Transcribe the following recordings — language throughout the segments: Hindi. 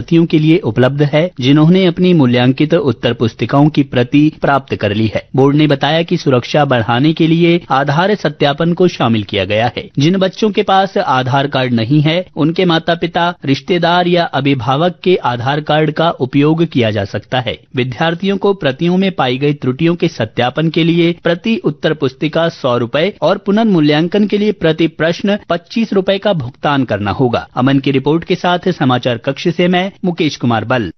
विद्यार्थियों के लिए उपलब्ध है जिन्होंने अपनी मूल्यांकित उत्तर पुस्तिकाओं की प्रति प्राप्त कर ली है। बोर्ड ने बताया कि सुरक्षा बढ़ाने के लिए आधार सत्यापन को शामिल किया गया है। जिन बच्चों के पास आधार कार्ड नहीं है उनके माता पिता, रिश्तेदार या अभिभावक के आधार कार्ड का उपयोग किया जा सकता है। विद्यार्थियों को प्रतियों में पाई गई त्रुटियों के सत्यापन के लिए प्रति उत्तर पुस्तिका 100 रुपए और पुनर्मूल्यांकन के लिए प्रति प्रश्न 25 रुपए का भुगतान करना होगा। अमन की रिपोर्ट के साथ समाचार कक्ष से मैं मुकेश कुमार बल।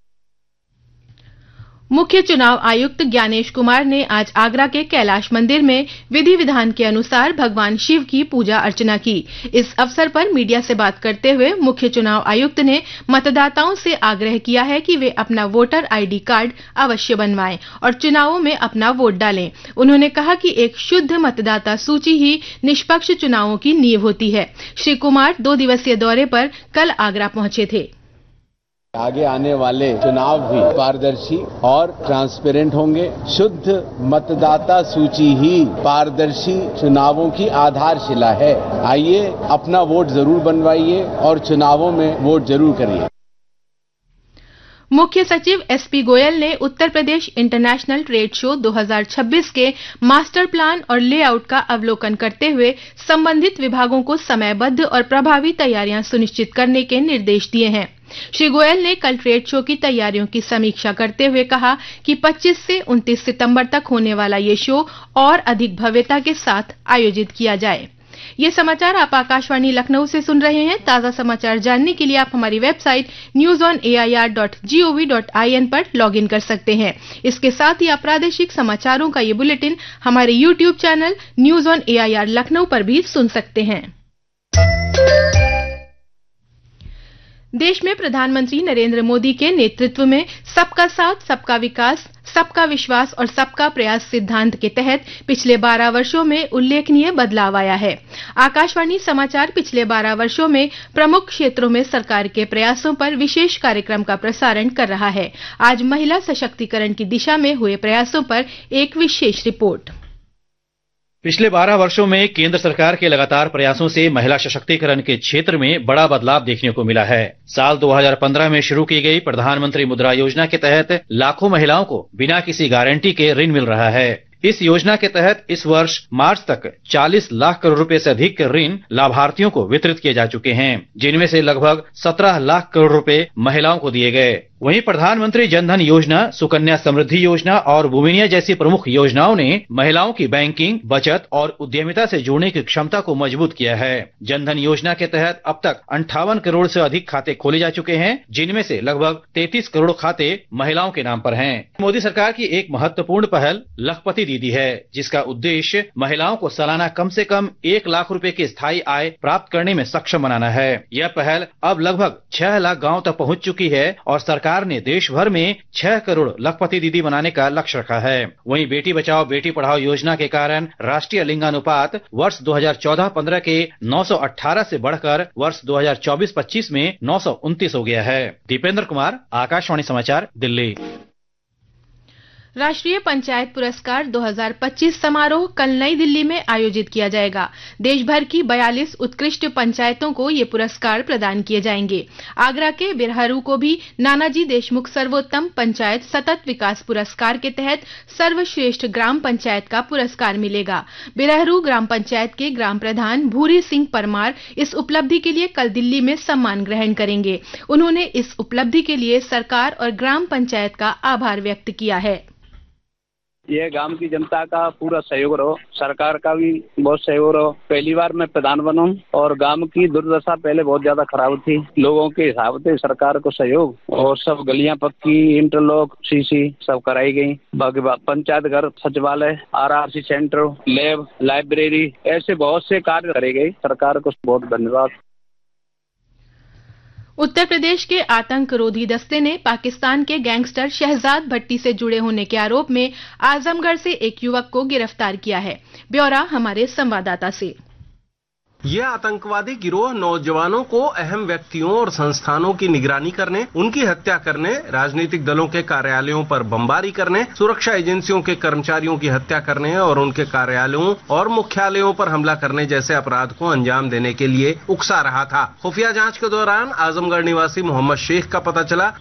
मुख्य चुनाव आयुक्त ज्ञानेश कुमार ने आज आगरा के कैलाश मंदिर में विधि विधान के अनुसार भगवान शिव की पूजा अर्चना की। इस अवसर पर मीडिया से बात करते हुए मुख्य चुनाव आयुक्त ने मतदाताओं से आग्रह किया है कि वे अपना वोटर आईडी कार्ड अवश्य बनवाएं और चुनावों में अपना वोट डालें। उन्होंने कहा कि एक शुद्ध मतदाता सूची ही निष्पक्ष चुनावों की नींव होती है। श्री कुमार 2 दिवसीय दौरे पर कल आगरा पहुंचे थे। आगे आने वाले चुनाव भी पारदर्शी और ट्रांसपेरेंट होंगे। शुद्ध मतदाता सूची ही पारदर्शी चुनावों की आधारशिला है। आइए अपना वोट जरूर बनवाइए और चुनावों में वोट जरूर करिए। मुख्य सचिव एसपी गोयल ने Uttar Pradesh international trade show 2026 के मास्टर प्लान और लेआउट का अवलोकन करते हुए संबंधित विभागों को समयबद्ध और प्रभावी तैयारियां सुनिश्चित करने के निर्देश दिए हैं। श्री गोयल ने कल ट्रेड शो की तैयारियों की समीक्षा करते हुए कहा कि 25 से 29 सितंबर तक होने वाला ये शो और अधिक भव्यता के साथ आयोजित किया जाए। ये समाचार आप आकाशवाणी लखनऊ से सुन रहे हैं। ताजा समाचार जानने के लिए आप हमारी वेबसाइट newsonair.gov.in पर लॉगिन कर सकते हैं। इसके साथ ही आप प्रादेशिक समाचारों का ये बुलेटिन हमारे YouTube channel news on AIR Lucknow पर भी सुन सकते हैं। देश में प्रधानमंत्री नरेंद्र मोदी के नेतृत्व में सबका साथ, सबका विकास, सबका विश्वास और सबका प्रयास सिद्धांत के तहत पिछले 12 वर्षों में उल्लेखनीय बदलाव आया है। आकाशवाणी समाचार पिछले 12 वर्षों में प्रमुख क्षेत्रों में सरकार के प्रयासों पर विशेष कार्यक्रम का प्रसारण कर रहा है। आज महिला सशक्तिकरण की दिशा में हुए प्रयासों पर एक विशेष रिपोर्ट। पिछले 12 वर्षों में केंद्र सरकार के लगातार प्रयासों से महिला सशक्तिकरण के क्षेत्र में बड़ा बदलाव देखने को मिला है। साल 2015 में शुरू की गई प्रधानमंत्री मुद्रा योजना के तहत लाखों महिलाओं को बिना किसी गारंटी के ऋण मिल रहा है। इस योजना के तहत इस वर्ष मार्च तक 40 लाख करोड़ रुपए से अधिक के ऋण लाभार्थियों को वितरित किए जा चुके हैं, जिनमें से लगभग 17 लाख करोड़ रुपए महिलाओं को दिए गए। वहीं प्रधानमंत्री जनधन योजना, सुकन्या समृद्धि योजना और वुमिनिया जैसी प्रमुख योजनाओं ने महिलाओं की बैंकिंग, बचत और उद्यमिता से जुड़ने की क्षमता को मजबूत किया है। जनधन योजना के तहत अब तक 58 करोड़ से अधिक खाते खोले जा चुके हैं, जिनमें से लगभग 33 करोड़ खाते महिलाओं के नाम पर हैं। मोदी सरकार की एक महत्वपूर्ण पहल लखपति दीदी है, जिसका उद्देश्य महिलाओं को सालाना कम से कम 1 लाख रुपए की स्थायी आय प्राप्त करने में सक्षम बनाना है। यह पहल अब लगभग 6 लाख गाँव तक पहुँच चुकी है और सरकार ने देश भर में 6 करोड़ लखपति दीदी बनाने का लक्ष्य रखा है। वहीं बेटी बचाओ बेटी पढ़ाओ योजना के कारण राष्ट्रीय लिंगानुपात वर्ष 2014-15 के 918 से बढ़कर वर्ष 2024-25 में 929 हो गया है। दीपेंद्र कुमार, आकाशवाणी समाचार, दिल्ली। राष्ट्रीय पंचायत पुरस्कार 2025 समारोह कल नई दिल्ली में आयोजित किया जाएगा। देश भर की 42 उत्कृष्ट पंचायतों को ये पुरस्कार प्रदान किए जाएंगे। आगरा के बिरहरू को भी नानाजी देशमुख सर्वोत्तम पंचायत सतत विकास पुरस्कार के तहत सर्वश्रेष्ठ ग्राम पंचायत का पुरस्कार मिलेगा। बिरहरू ग्राम पंचायत के ग्राम प्रधान भूरी सिंह परमार इस उपलब्धि के लिए कल दिल्ली में सम्मान ग्रहण करेंगे। उन्होंने इस उपलब्धि के लिए सरकार और ग्राम पंचायत का आभार व्यक्त किया है। ये गांव की जनता का पूरा सहयोग रहो, सरकार का भी बहुत सहयोग रहो। पहली बार मैं प्रधान बनूं और गांव की दुर्दशा पहले बहुत ज्यादा खराब थी। लोगों के हिसाब से सरकार को सहयोग और सब गलियां पक्की, इंटरलॉक, सीसी सब कराई गई। बाकी पंचायत घर, सचिवालय, आरआरसी सेंटर, लैब, लाइब्रेरी, ऐसे बहुत से कार्य करे गए। सरकार को बहुत धन्यवाद। उत्तर प्रदेश के आतंक रोधी दस्ते ने पाकिस्तान के गैंगस्टर शहजाद भट्टी से जुड़े होने के आरोप में आजमगढ़ से एक युवक को गिरफ्तार किया है। ब्यौरा हमारे संवाददाता से। यह आतंकवादी गिरोह नौजवानों को अहम व्यक्तियों और संस्थानों की निगरानी करने, उनकी हत्या करने, राजनीतिक दलों के कार्यालयों पर बमबारी करने, सुरक्षा एजेंसियों के कर्मचारियों की हत्या करने और उनके कार्यालयों और मुख्यालयों पर हमला करने जैसे अपराध को अंजाम देने के लिए उकसा रहा था। खुफिया जांच के दौरान आजमगढ़ निवासी मोहम्मद शेख का पता चला।